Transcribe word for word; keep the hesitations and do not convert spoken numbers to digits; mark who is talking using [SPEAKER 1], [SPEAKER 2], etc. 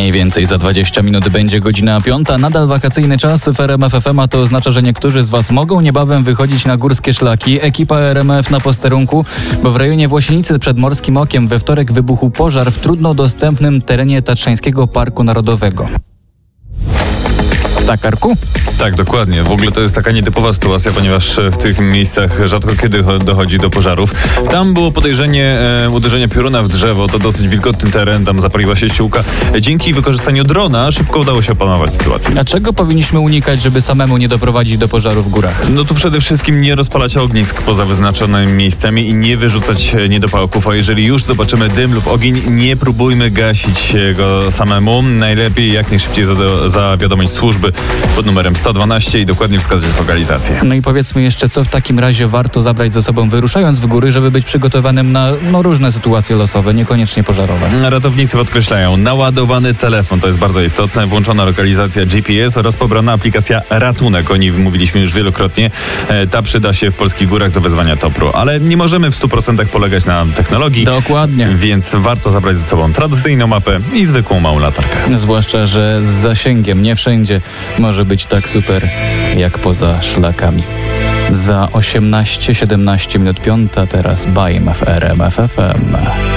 [SPEAKER 1] Mniej więcej za dwadzieścia minut będzie godzina piąta. Nadal wakacyjny czas w R M F F M, a to oznacza, że niektórzy z Was mogą niebawem wychodzić na górskie szlaki. Ekipa R M F na posterunku, bo w rejonie Włosienicy przed Morskim Okiem we wtorek wybuchł pożar w trudno dostępnym terenie Tatrzańskiego Parku Narodowego. Tak, Arku?
[SPEAKER 2] Tak, dokładnie. W ogóle to jest taka nietypowa sytuacja, ponieważ w tych miejscach rzadko kiedy dochodzi do pożarów. Tam było podejrzenie e, uderzenia pioruna w drzewo, to dosyć wilgotny teren, tam zapaliła się ściółka. Dzięki wykorzystaniu drona szybko udało się opanować sytuację.
[SPEAKER 1] A czego powinniśmy unikać, żeby samemu nie doprowadzić do pożaru w górach?
[SPEAKER 2] No tu przede wszystkim nie rozpalać ognisk poza wyznaczonymi miejscami i nie wyrzucać niedopałków, a jeżeli już zobaczymy dym lub ogień, nie próbujmy gasić go samemu. Najlepiej jak najszybciej zawiadomić służby pod numerem sto dwanaście i dokładnie wskazać lokalizację.
[SPEAKER 1] No i powiedzmy jeszcze, co w takim razie warto zabrać ze sobą wyruszając w góry, żeby być przygotowanym na no, różne sytuacje losowe, niekoniecznie pożarowe.
[SPEAKER 2] Ratownicy podkreślają, naładowany telefon, to jest bardzo istotne, włączona lokalizacja G P S oraz pobrana aplikacja Ratunek. O niej mówiliśmy już wielokrotnie. Ta przyda się w polskich górach do wezwania topru, ale nie możemy w stu procentach polegać na technologii.
[SPEAKER 1] Dokładnie.
[SPEAKER 2] Więc warto zabrać ze sobą tradycyjną mapę i zwykłą małą latarkę.
[SPEAKER 1] Zwłaszcza, że z zasięgiem nie wszędzie może być tak super jak poza szlakami. Za osiemnaście siedemnaście minut piąta teraz B A M w R M F F M.